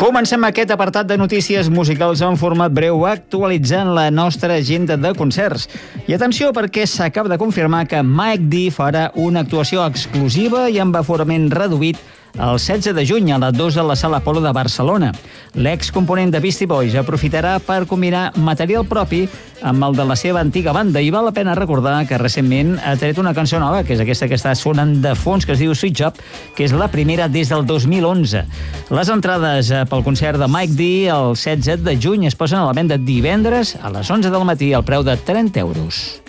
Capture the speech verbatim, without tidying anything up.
Comencem aquest apartat de notícies musicals en format breu, actualitzant la nostra agenda de concerts. I atenció, perquè s'acaba de confirmar que Mike D farà una actuació exclusiva i amb aforament reduït el setze de juny a les dues a la Sala Apolo de Barcelona. L'excomponent de Beastie Boys aprofitarà per combinar material propi amb el de la seva antiga banda, i val la pena recordar que recentment ha tret una cançó nova, que és aquesta que està sonant de fons, que es diu Sweet Job, que és la primera des del dos mil onze. Les entrades pel concert de Mike D el setze de juny es posen a la venda divendres a les onze del matí al preu de trenta euros.